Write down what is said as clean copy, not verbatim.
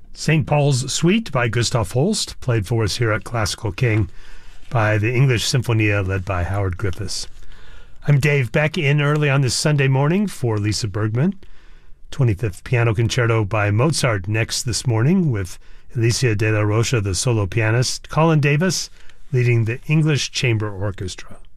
St. Paul's Suite by Gustav Holst, played for us here at Classical King by the English Sinfonia led by Howard Griffiths. I'm Dave Beck, in early on this Sunday morning for Lisa Bergman. 25th Piano Concerto by Mozart next this morning with Alicia de la Rocha, the solo pianist, Colin Davis leading the English Chamber Orchestra.